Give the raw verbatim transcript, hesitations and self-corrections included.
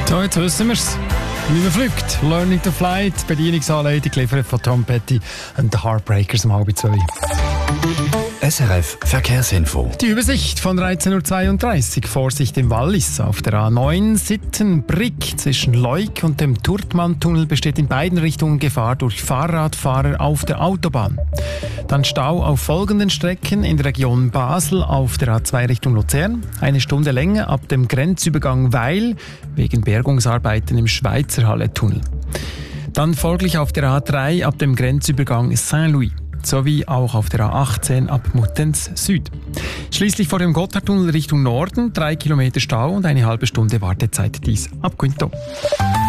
So, jetzt wissen wir es. Wie man fliegt. Learning to Flight. Bedienungsanleitung geliefert von Tom Petty und The Heartbreakers um halb zwei. S R F Verkehrsinfo. Die Übersicht von dreizehn Uhr zweiunddreißig. Vorsicht im Wallis. Auf der A neun Sitten-Brick zwischen Leuk und dem Turtmann-Tunnel besteht in beiden Richtungen Gefahr durch Fahrradfahrer auf der Autobahn. Dann Stau auf folgenden Strecken in der Region Basel auf der A zwei Richtung Luzern. Eine Stunde länger ab dem Grenzübergang Weil wegen Bergungsarbeiten im Schweizerhalle-Tunnel. Dann folglich auf der A drei ab dem Grenzübergang Saint-Louis. Sowie auch auf der A achtzehn ab Muttenz Süd. Schließlich vor dem Gotthardtunnel Richtung Norden drei Kilometer Stau und eine halbe Stunde Wartezeit, dies ab Quinto.